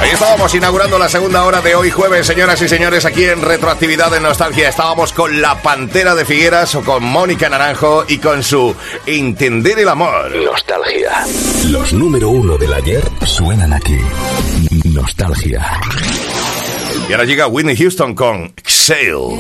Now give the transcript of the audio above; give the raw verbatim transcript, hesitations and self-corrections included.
Ahí estábamos inaugurando la segunda hora de hoy jueves, señoras y señores, aquí en Retroactividad de Nostalgia. Estábamos con La Pantera de Figueras o con Mónica Naranjo y con su Entender el Amor. Nostalgia. Los número uno del ayer suenan aquí. Nostalgia. Y ahora llega Whitney Houston con Exhale.